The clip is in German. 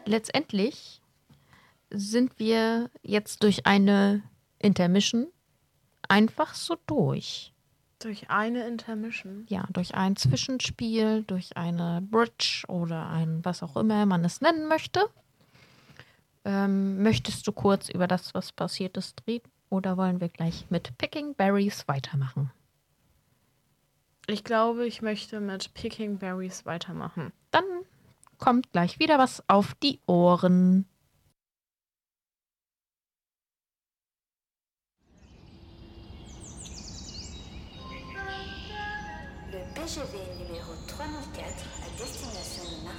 letztendlich sind wir jetzt durch eine Intermission einfach so durch. Durch eine Intermission? Ja, durch ein Zwischenspiel, durch eine Bridge oder ein was auch immer man es nennen möchte. Möchtest du kurz über das, was passiert ist, reden? Oder wollen wir gleich mit Picking Berries weitermachen? Ich glaube, ich möchte mit Picking Berries weitermachen. Dann kommt gleich wieder was auf die Ohren. Le PGV numéro 3004 à destination de Marseille